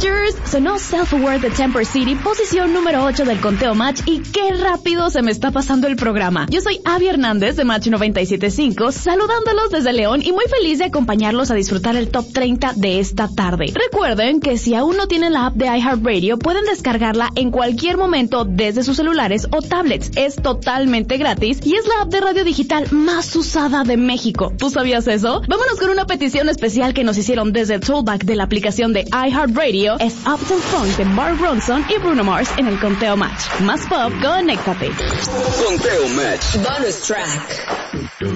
Matchers, sonó Self-Aware de Temper City, posición número 8 del conteo Match, y qué rápido se me está pasando el programa. Yo soy Abby Hernández de Match 97.5, saludándolos desde León y muy feliz de acompañarlos a disfrutar el Top 30 de esta tarde. Recuerden que si aún no tienen la app de iHeartRadio, pueden descargarla en cualquier momento desde sus celulares o tablets. Es totalmente gratis y es la app de radio digital más usada de México. ¿Tú sabías eso? Vámonos con una petición especial que nos hicieron desde el toolback de la aplicación de iHeartRadio. Es Uptown Funk de Mark Ronson y Bruno Mars en el conteo Match. Más pop, conéctate. Conteo Match. Bonus track.